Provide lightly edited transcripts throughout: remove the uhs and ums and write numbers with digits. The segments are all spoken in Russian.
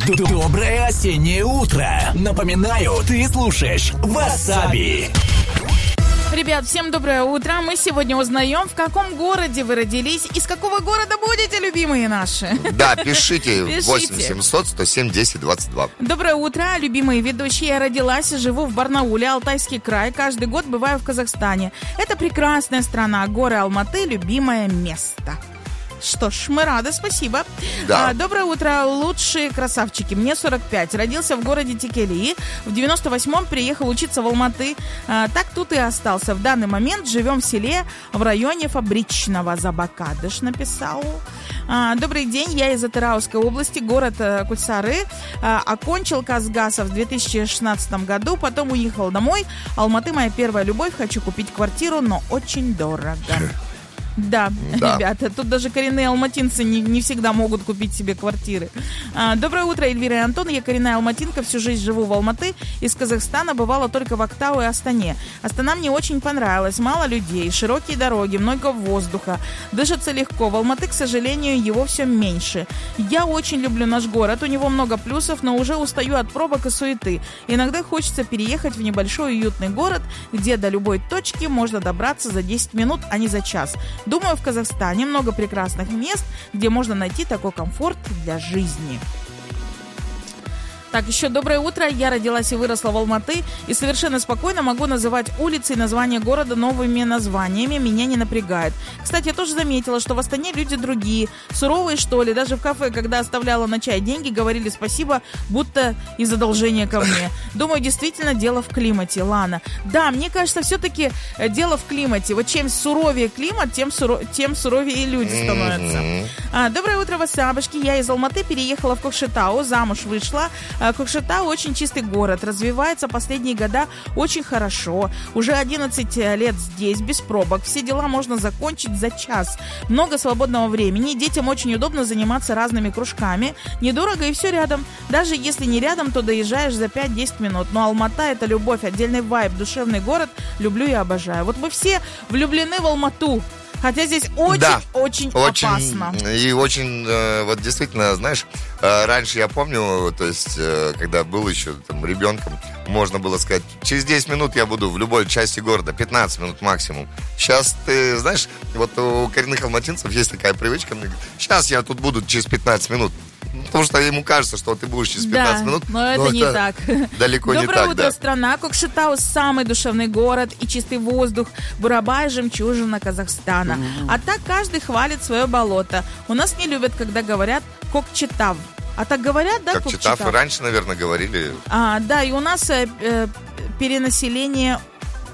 Доброе осеннее утро. Напоминаю, ты слушаешь Васаби. Ребят, всем доброе утро. Мы сегодня узнаем, в каком городе вы родились. Из какого города будете, любимые наши? Да, пишите 8-700-107-10-22. Доброе утро, любимые ведущие. Я родилась и живу в Барнауле, Алтайский край. Каждый год бываю в Казахстане. Это прекрасная страна. Горы Алматы, любимое место. Что ж, мы рады, спасибо. Да. Доброе утро, лучшие красавчики. Мне 45. Родился в городе Текелии. В 98-м приехал учиться в Алматы. Так тут и остался. В данный момент живем в селе в районе Фабричного. Забакадыш написал. Добрый день, я из Атырауской области, город Кульсары. Окончил Казгасов в 2016 году. Потом уехал домой. Алматы моя первая любовь. Хочу купить квартиру, но очень дорого. Да, ребята, тут даже коренные алматинцы не всегда могут купить себе квартиры. Доброе утро, Эльвира и Антон. Я коренная алматинка, всю жизнь живу в Алматы. Из Казахстана бывала только в Актау и Астане. Астана мне очень понравилась. Мало людей, широкие дороги, много воздуха. Дышится легко. В Алматы, к сожалению, его все меньше. Я очень люблю наш город. У него много плюсов, но уже устаю от пробок и суеты. Иногда хочется переехать в небольшой уютный город, где до любой точки можно добраться за 10 минут, а не за час. Думаю, в Казахстане много прекрасных мест, где можно найти такой комфорт для жизни. Так, еще доброе утро. Я родилась и выросла в Алматы и совершенно спокойно могу называть улицы и названия города новыми названиями. Меня не напрягает. Кстати, я тоже заметила, что в Астане люди другие, суровые, что ли. Даже в кафе, когда оставляла на чай деньги, говорили спасибо, будто из одолжения ко мне. Думаю, действительно, дело в климате. Лана. Да, мне кажется, все-таки дело в климате. Вот чем суровее климат, тем суровее и люди становятся. Доброе утро, Васабушки. Я из Алматы переехала в Кокшетау, замуж вышла. Кокшетау очень чистый город, развивается последние года очень хорошо. Уже 11 лет здесь, без пробок. Все дела можно закончить за час. Много свободного времени. Детям очень удобно заниматься разными кружками. Недорого и все рядом. Даже если не рядом, то доезжаешь за 5-10 минут. Но Алмата — это любовь, отдельный вайб, душевный город. Люблю и обожаю. Вот мы все влюблены в Алмату. Хотя здесь очень опасно. И очень, вот действительно, знаешь, раньше я помню, то есть, когда был еще там ребенком, можно было сказать, через 10 минут я буду в любой части города, 15 минут максимум. Сейчас, ты знаешь, вот у коренных алматинцев есть такая привычка, сейчас я тут буду через 15 минут. Потому что ему кажется, что ты будешь через 15 минут. Но это не так. Далеко не так. Доброе утро, страна. Кокшетау — самый душевный город и чистый воздух. Бурабай — жемчужина Казахстана. А так каждый хвалит свое болото. У нас не любят, когда говорят Кокчетав. А так говорят, да, Кокчетав? Раньше, наверное, говорили. Да, и у нас перенаселением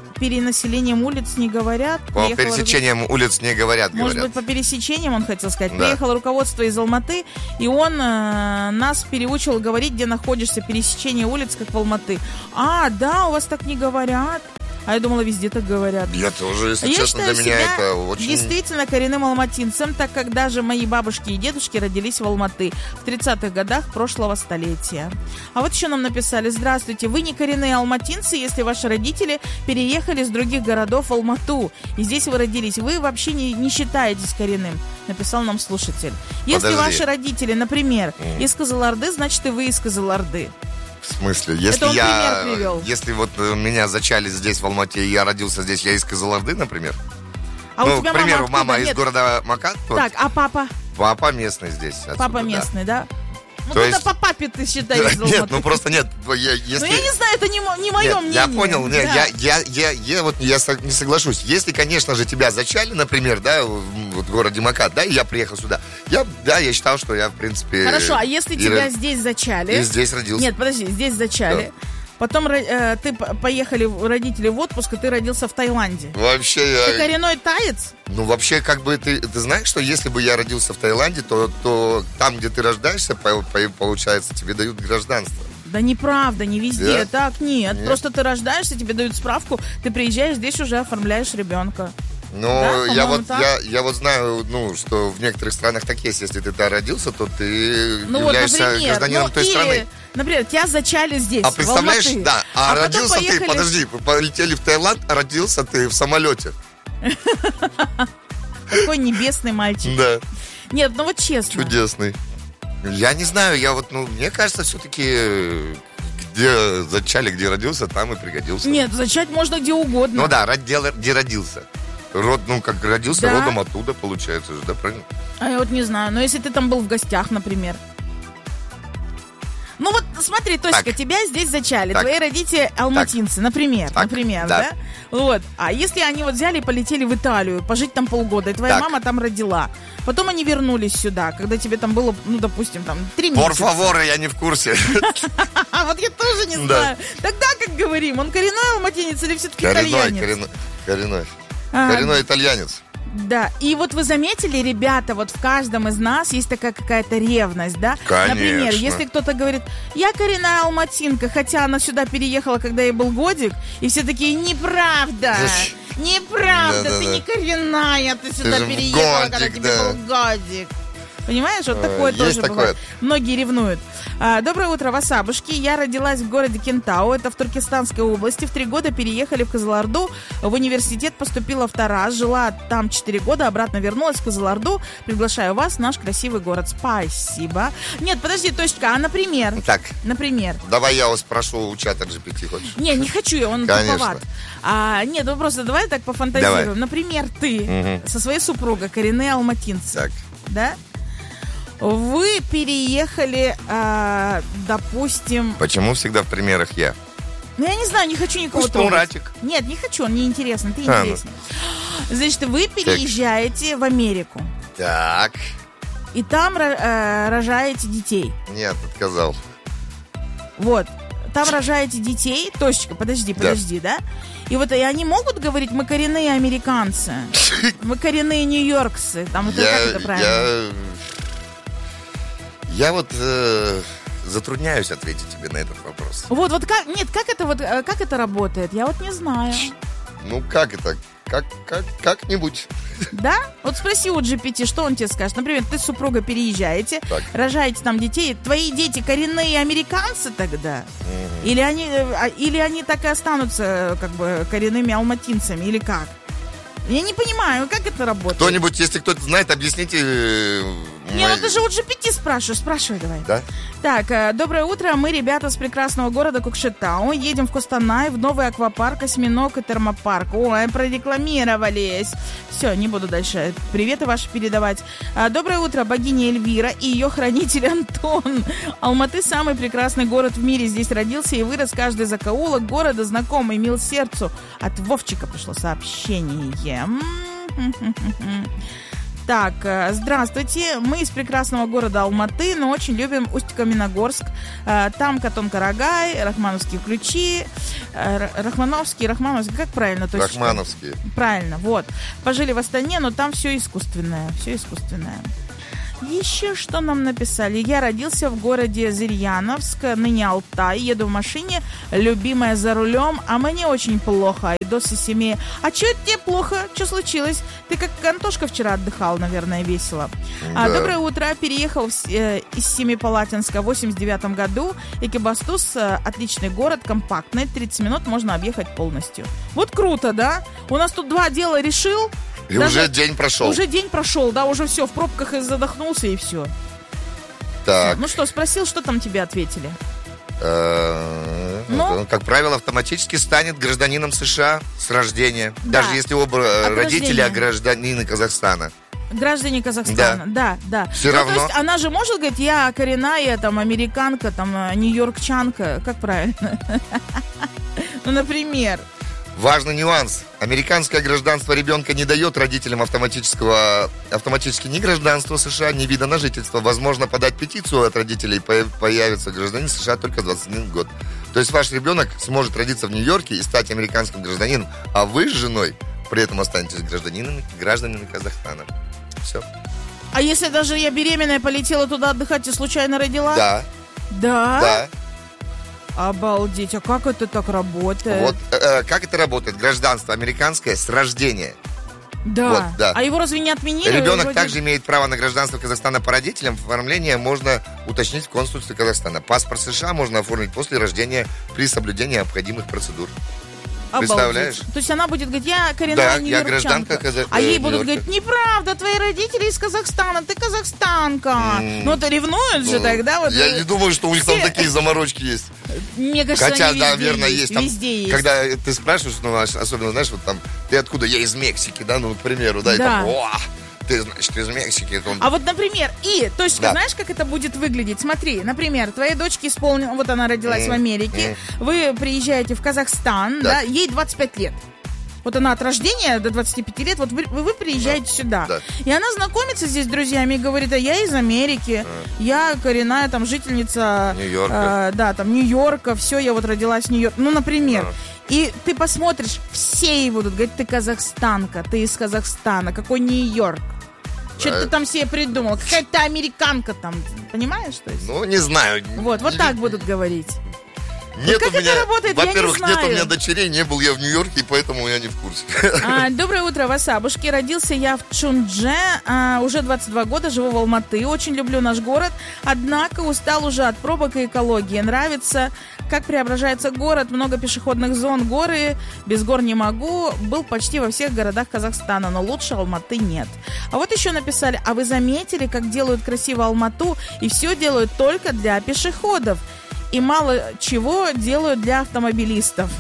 улиц не говорят. По пересечениям улиц не говорят. Может быть, по пересечениям, он хотел сказать. Да. Приехало руководство из Алматы, и он нас переучил говорить, где находишься, пересечение улиц, как в Алматы. Да, у вас так не говорят. А я думала, везде так говорят. Я тоже, если честно, для меня это очень... действительно коренным алматинцем, так как даже мои бабушки и дедушки родились в Алматы в 30-х годах прошлого столетия. А вот еще нам написали: здравствуйте, вы не коренные алматинцы, если ваши родители переехали с других городов в Алмату, и здесь вы родились. Вы вообще не считаетесь коренным, написал нам слушатель. Если ваши родители, например, из Кызылорды, значит и вы из Кызылорды. В смысле? Если вот меня зачали здесь, в Алмате, и я родился здесь, я из Кызылорды, например? У тебя, к примеру, мама из города Макат. Так, а папа? Папа местный здесь. Отсюда, папа местный, да? Ну, то тогда есть... по папе ты считаешь. Нет, просто нет. Если... я не знаю, это не мое мнение. Я понял, я не соглашусь. Если, конечно же, тебя зачали, например, да, вот в городе Макат, да, и я приехал сюда, я считал, что я, в принципе... Хорошо, а если тебя здесь зачали... И здесь родился. Нет, подожди, здесь зачали... Да. Потом поехали родители в отпуск, и ты родился в Таиланде. Вообще ты коренной таец? Ну, вообще, как бы, ты знаешь, что если бы я родился в Таиланде, то там, где ты рождаешься, получается, тебе дают гражданство. Да неправда, не везде. Да? Так, нет. Просто ты рождаешься, тебе дают справку, ты приезжаешь, здесь уже оформляешь ребенка. Ну, да, я вот знаю, что в некоторых странах так есть. Если ты там родился, то ты являешься гражданином той страны. Например, тебя зачали здесь, а представляешь, в Алматы. Да, родился ты, подожди, полетели в Таиланд, а родился ты в самолете. Такой небесный мальчик. Да. Нет, ну вот честно. Чудесный. Я не знаю, мне кажется, все-таки где зачали, где родился, там и пригодился. Нет, зачать можно где угодно. Ну да, где родился. Как родился, да? Родом оттуда, получается же, да, правильно? А я вот не знаю, но если ты там был в гостях, например. Ну вот смотри, Тосика, так. тебя здесь зачали, так. твои родители алматинцы, так. например, так. да? Вот. А если они вот взяли и полетели в Италию, пожить там полгода, и твоя так. мама там родила, потом они вернулись сюда, когда тебе там было, допустим, там 3 месяца. Por favor, я не в курсе. А вот я тоже не знаю. Тогда как говорим, он коренной алматинец или все-таки итальянец? Коренной итальянец. Да, и вот вы заметили, ребята, вот в каждом из нас есть такая какая-то ревность, да? Конечно. Например, если кто-то говорит, я коренная алматинка, хотя она сюда переехала, когда ей был годик, и все такие, неправда, ты не коренная, ты сюда переехала, когда тебе был годик. Понимаешь, вот такое тоже бывает. Многие ревнуют. Доброе утро, васабушки. Я родилась в городе Кентау, это в Туркестанской области. В 3 года переехали в Кызылорду. В университет поступила в Тарас. Жила там 4 года, обратно вернулась в Кызылорду. Приглашаю вас в наш красивый город. Спасибо. Нет, подожди, Точка, а например? Так. Например. Давай я вас спрошу у чата GPT, хочешь? Не хочу я, он туповат. Нет, ну просто давай так пофантазируем. Давай. Например, ты со своей супругой, коренные алматинцы. Так. Да? Вы переехали, допустим... Почему всегда в примерах я? Ну, я не знаю, не хочу никого трогать. Муратик. Нет, не хочу, он неинтересный, ты интересный. Значит, вы переезжаете в Америку. Так. И там рожаете детей. Нет, отказал. Вот. Там рожаете детей. Точка, подожди, да? И вот и они могут говорить, мы коренные американцы. Мы коренные нью-йоркцы. Там как это правильно? Я затрудняюсь ответить тебе на этот вопрос. Вот как это работает? Я вот не знаю. Ну, как это? Как-нибудь. Да? Вот спроси у GPT, что он тебе скажет. Например, ты с супругой переезжаете, рожаете там детей. Твои дети коренные американцы тогда? Или они так и останутся как бы коренными алматинцами? Или как? Я не понимаю, как это работает. Кто-нибудь, если кто-то знает, объясните. Ну ты же у GPT спрашиваешь. Спрашивай давай. Да? Так, доброе утро. Мы, ребята, с прекрасного города Кокшетау. Едем в Костанай, в новый аквапарк, осьминог и термопарк. Ой, прорекламировались. Все, не буду дальше приветы ваши передавать. Доброе утро, богиня Эльвира и ее хранитель Антон. Алматы самый прекрасный город в мире. Здесь родился и вырос каждый закоулок города, знакомый, мил сердцу. От Вовчика пришло сообщение. Так, здравствуйте. Мы из прекрасного города Алматы, но очень любим Усть-Каменогорск. Там Катон-Карагай, Рахмановские ключи. Рахмановские, как правильно? Рахмановские. Правильно, вот. Пожили в Астане, но там все искусственное. Еще что нам написали? Я родился в городе Зырьяновск, ныне Алтай. Еду в машине, любимая за рулем, а мне очень плохо. Иду со семьей. А что это тебе плохо? Что случилось? Ты как Антошка вчера отдыхал, наверное, весело. Да. Доброе утро. Переехал из Семипалатинска в 89 году. Экибастуз, отличный город, компактный. 30 минут можно объехать полностью. Вот круто, да? У нас тут 2 дела решил. И уже день прошел. Уже день прошел, да, уже все, в пробках и задохнулся, и все. Так. Ну что, спросил, что там тебе ответили? Как правило, автоматически станет гражданином США с рождения. Да. Даже если оба родителя гражданины Казахстана. Граждане Казахстана, да. Все равно. То есть она же может говорить, я коренная, там, американка, там, нью-йоркчанка, как правильно? Ну, например... Важный нюанс. Американское гражданство ребенка не дает родителям автоматически ни гражданства США, ни вида на жительство. Возможно подать петицию от родителей, появится гражданин США только 21 год. То есть ваш ребенок сможет родиться в Нью-Йорке и стать американским гражданином, а вы с женой при этом останетесь гражданами Казахстана. Все. А если даже я беременная полетела туда отдыхать и случайно родила? Да. Да? Обалдеть, а как это так работает? Вот как это работает? Гражданство американское с рождения. Да. Вот, да. А его разве не отменили? Ребенок также имеет право на гражданство Казахстана по родителям. Оформление можно уточнить в консульстве Казахстана. Паспорт США можно оформить после рождения при соблюдении необходимых процедур. Представляешь? То есть она будет говорить, я коренная Да, я нью-йоркчанка. гражданка А ей будут Нью-Йорка. говорить, неправда, твои родители из Казахстана, ты казахстанка. Ну, это ревнуют же тогда. Вот, Я не думаю, что у них там все- такие заморочки есть. Мне кажется, Хотя, они да, везде верно, есть. Там, Везде есть. когда ты спрашиваешь, ну, особенно, знаешь, вот там, ты откуда? Я из Мексики, да, ну, к примеру, да, и Да. там, о, ты, значит, из Мексики. Он... А вот, например, то есть, Да. знаешь, как это будет выглядеть? Смотри, например, твоей дочке исполнилось, вот она родилась в Америке, вы приезжаете в Казахстан, Да. да, ей 25 лет. Вот она от рождения до 25 лет, вот вы приезжаете сюда. Да. И она знакомится здесь с друзьями и говорит, а я из Америки, я коренная там жительница Нью-Йорка. да, там Нью-Йорка, все, я вот родилась в Нью-Йорке. Ну, например. Да. И ты посмотришь, все ей будут говорить, ты казахстанка, ты из Казахстана, какой Нью-Йорк. Что-то ты там себе придумал, какая-то американка там, понимаешь? То есть? Ну, не знаю. Вот так будут говорить. Нет как у меня, это работает, я не во-первых, нет у знаю. меня дочерей, не был я в Нью-Йорке, и поэтому я не в курсе. Доброе утро, Васабушки. Родился я в Чундже, уже 22 года, живу в Алматы. Очень люблю наш город, однако устал уже от пробок и экологии. Нравится, как преображается город, много пешеходных зон, горы, без гор не могу. Был почти во всех городах Казахстана, но лучше Алматы нет. А вот еще написали, а вы заметили, как делают красиво Алмату, и все делают только для пешеходов. И мало чего делают для автомобилистов.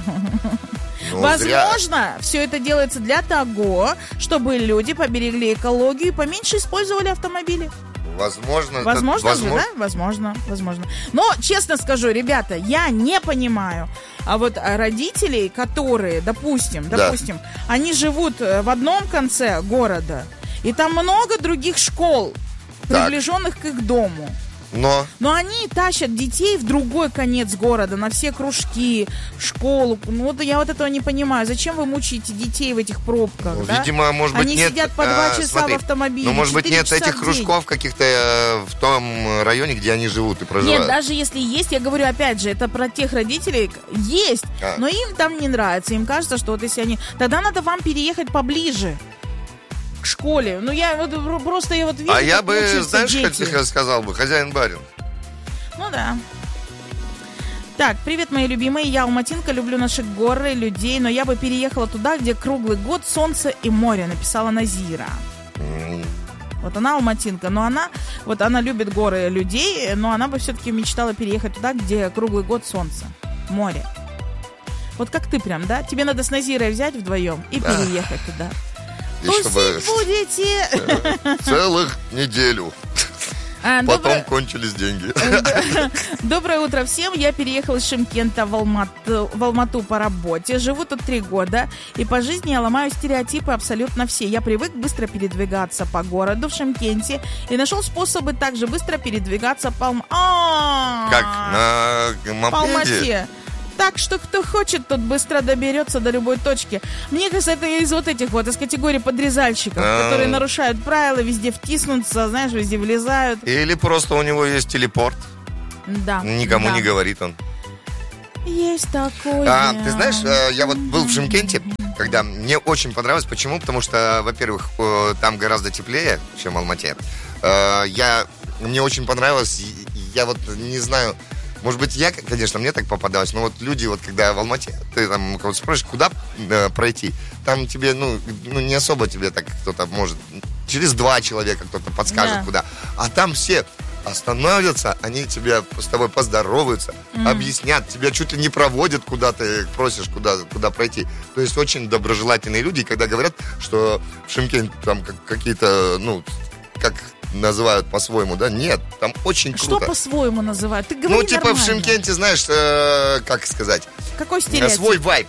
Ну, зря. Возможно, все это делается для того, чтобы люди поберегли экологию и поменьше использовали автомобили. Возможно. Возможно же, да? Возможно. Но, честно скажу, ребята, я не понимаю. А вот родителей, которые, допустим, они живут в одном конце города, и там много других школ, Так. приближенных к их дому. Но Но они тащат детей в другой конец города, на все кружки, в школу. Ну, вот я вот этого не понимаю. Зачем вы мучаете детей в этих пробках, ну, да? видимо, может быть, Они нет... сидят по 2 часа смотри, в автомобиле. Ну, может быть, 4 нет часа этих в день. кружков каких-то в том районе, где они живут и проживают. Нет, даже если есть, я говорю, опять же, это про тех родителей, есть, но им там не нравится. Им кажется, что вот если они... Тогда надо вам переехать поближе к школе. Ну, я вот просто я вот вижу, А я как бы, мучаются знаешь, дети. как сказал бы, хозяин-барин. Ну да. Так, привет, мои любимые. Я алматинка, люблю наши горы, людей, но я бы переехала туда, где круглый год солнце и море, написала Назира. Вот она алматинка, но она любит горы, людей, но она бы все-таки мечтала переехать туда, где круглый год солнце, море. Вот как ты прям, да? Тебе надо с Назирой взять вдвоем и переехать туда. И Тусить чтобы будете. целых неделю. Потом кончились деньги. Доброе утро всем. Я переехала из Шымкента в Алмату по работе. Живу тут 3 года. И по жизни я ломаю стереотипы абсолютно все. Я привык быстро передвигаться по городу в Шымкенте. И нашел способы также быстро передвигаться по Как? На мопеде? Алмате. Так что кто хочет, тот быстро доберется до любой точки. Мне кажется, это из вот этих вот, из категории подрезальщиков, которые нарушают правила, везде втиснутся, знаешь, везде влезают. Или просто у него есть телепорт. Да. Никому не говорит он. Есть такое. Ты знаешь, я вот был в Шымкенте, когда мне очень понравилось. Почему? Потому что, во-первых, там гораздо теплее, чем в Алмате. Мне очень понравилось. Я вот не знаю... Может быть, конечно, мне так попадалось, но вот люди, вот когда в Алмате, ты там кого-то спрашиваешь, куда пройти, там тебе, не особо тебе так кто-то может, через 2 человека кто-то подскажет, куда. А там все останавливаются, они с тобой поздороваются, объяснят, тебя чуть ли не проводят, куда ты просишь, куда пройти. То есть очень доброжелательные люди, когда говорят, что в Шымкенте там какие-то, как... называют по-своему, да? Нет, там очень круто. Что по-своему называют? Ты говори нормально. В Шымкенте, знаешь, как сказать? Какой стереотип? Свой вайб.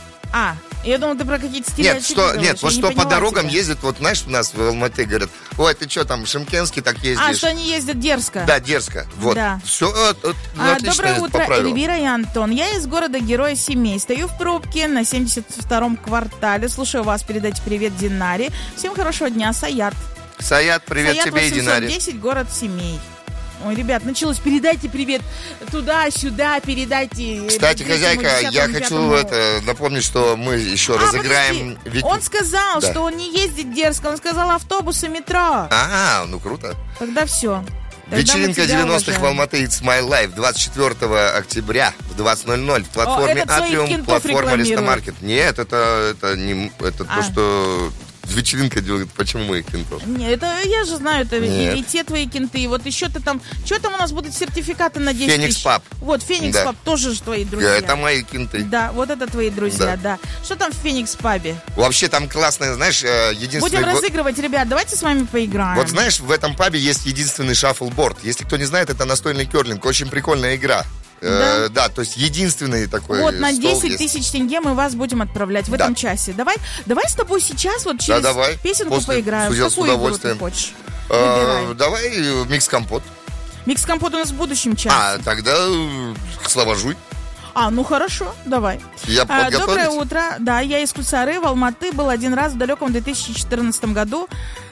Я думал, ты про какие-то стереотипы. Нет, вот что по дорогам ездят, вот знаешь, у нас в Алмате говорят, ой, ты что там, Шымкенский так ездишь? Что они ездят дерзко. Да, дерзко. Вот. Да. Все отлично. Доброе утро, поправил. Эльвира и Антон. Я из города Героя Семей. Стою в пробке на 72-м квартале. Слушаю вас, передайте привет Динаре. Всем хорошего дня, Саят. Саят, привет Саят тебе и Динаре. 810, город Семей. Ой, ребят, началось. Передайте привет туда-сюда, передайте. Кстати, хозяйка, я хочу напомнить, что мы еще разыграем... Он сказал, что он не ездит дерзко. Он сказал автобусы, метро. Ну круто. Тогда все. Вечеринка 90-х в Алматы It's My Life 24 октября в 20:00 в платформе Атриум, платформа Листомаркет. Нет, это то, что... Вечеринка делает, почему моих кентов? Нет, это я же знаю, это и те твои кенты. Вот еще ты там, что там у нас будут сертификаты на 10 Феникс тысяч? Паб. Вот, Феникс Паб тоже же твои друзья. Это мои кенты. Да, вот это твои друзья, да. Что там в Феникс Пабе? Вообще там классное, знаешь, единственное... Будем разыгрывать, ребят, давайте с вами поиграем. Вот знаешь, в этом пабе есть единственный шаффлборд. Если кто не знает, это настольный керлинг. Очень прикольная игра. Да, то есть единственный такой. Вот на 10 тысяч тенге мы вас будем отправлять в этом часе. Давай с тобой сейчас вот через песенку поиграем. С удовольствием. Какую игру ты хочешь? Давай микс-компот. Микс-компот у нас в будущем часе. Тогда Славожуй. Ну хорошо, давай. Доброе утро. Да, я из Кусары, в Алматы. Был один раз в далеком 2014 году.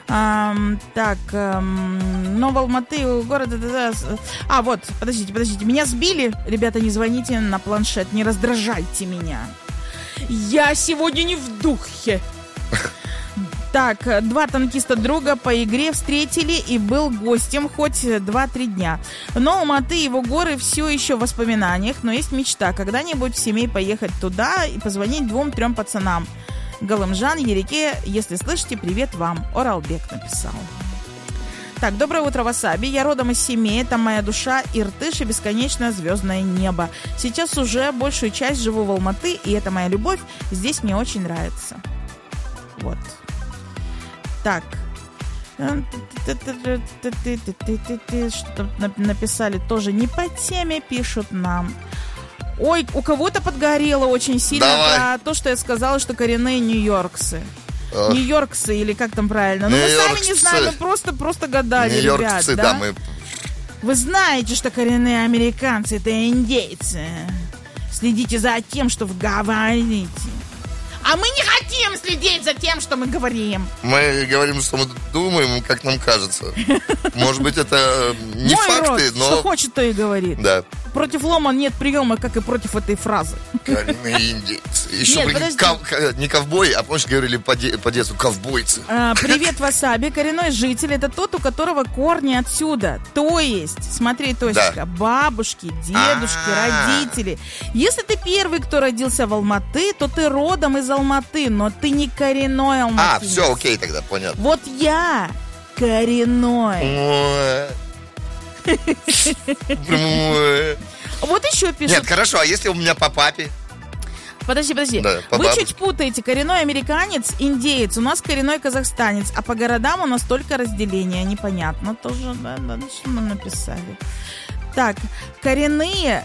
Но в Алматы города... вот, подождите. Меня сбили. Ребята, не звоните на планшет, не раздражайте меня. Я сегодня не в духе. Так, 2 танкиста друга по игре встретили и был гостем хоть 2-3 дня. Но Алматы и его горы все еще в воспоминаниях, но есть мечта когда-нибудь в семей поехать туда и позвонить 2-3 пацанам. Галымжан, Ереке, если слышите, привет вам. Оралбек написал. Так, доброе утро, Васаби. Я родом из Семеи, там моя душа, Иртыш и бесконечное звездное небо. Сейчас уже большую часть живу в Алматы, и это моя любовь. Здесь мне очень нравится. Вот. Так. Что-то написали тоже не по теме, пишут нам. Ой, у кого-то подгорело очень сильно про то, что я сказала, что коренные нью-йорксы. Нью-йорксы, или как там правильно? Мы сами не знаем, мы просто гадали, ребят. Да? Мы... Вы знаете, что коренные американцы — это индейцы. Следите за тем, что вы говорите. А мы не хотим следить за тем, что мы говорим. Мы говорим, что мы думаем, как нам кажется. Может быть, это не мой факты, род, но... что хочет, то и говорит. Да. Против лома нет приема, как и против этой фразы. Коренные индейцы. Еще не ковбои, а помнишь, говорили по детству ковбойцы. Привет, Васаби. Коренной житель — это тот, у которого корни отсюда. То есть, смотри, Тосечка, бабушки, дедушки, родители. Если ты первый, кто родился в Алматы, то ты родом из Алматы, но ты не коренной алматинец. Все, окей, тогда, понятно. Вот я коренной. Вот еще пишут. Нет, хорошо, а если у меня по папе? Подожди. Да, вы чуть путаете. Коренной американец, индеец. У нас коренной казахстанец. А по городам у нас только разделение. Непонятно тоже, да, что нам написали. Так, коренные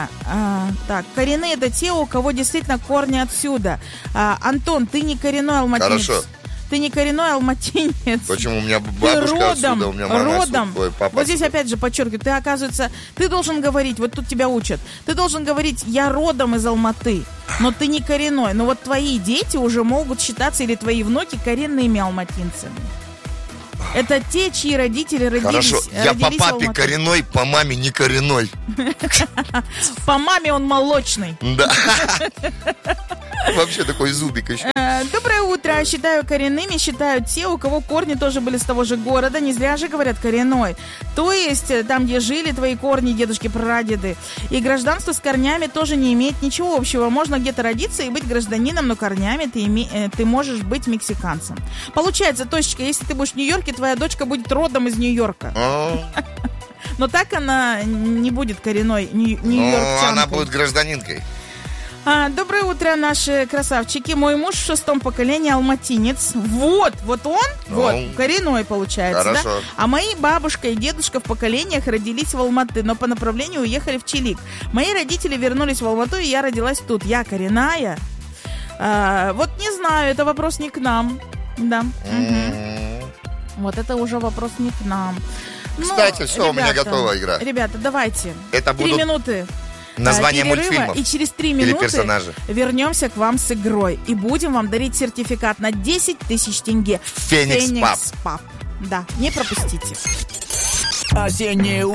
это те, у кого действительно корни отсюда. Антон, ты не коренной алматинец. Хорошо. Ты не коренной алматинец. Почему? У меня бабушка отсюда, у меня мама отсюда, папа вот здесь опять же подчеркиваю, ты, оказывается, ты должен говорить, вот тут тебя учат, ты должен говорить, я родом из Алматы, но ты не коренной. Но вот твои дети уже могут считаться, или твои внуки, коренными алматинцами. Это те, чьи родители родились. Хорошо, я по папе коренной, по маме не коренной. По маме он молочный. Да. Вообще такой зубик еще. Доброе утро. Считаю коренными, считают те, у кого корни тоже были с того же города. Не зря же говорят коренной. То есть там, где жили твои корни, дедушки, прадеды. И гражданство с корнями тоже не имеет ничего общего. Можно где-то родиться и быть гражданином, но корнями ты можешь быть мексиканцем. Получается, Тосечка, если ты будешь в Нью-Йорке, твоя дочка будет родом из Нью-Йорка. Но так она не будет коренной нью-йоркчанкой. Она будет гражданинкой. Доброе утро, наши красавчики. Мой муж в 6-м поколении алматинец. Вот он, коренной получается. Хорошо. Да? А мои бабушка и дедушка в поколениях родились в Алматы, но по направлению уехали в Чилик. Мои родители вернулись в Алмату, и я родилась тут. Я коренная. Вот не знаю, это вопрос не к нам. Да. Вот это уже вопрос не к нам. Кстати, все, у меня готова игра. Ребята, давайте. Это 3 минуты. Название мультфильмов. И через 3 минуты вернемся к вам с игрой. И будем вам дарить сертификат на 10 тысяч тенге. Феникс Паб. Да, не пропустите. Осеннее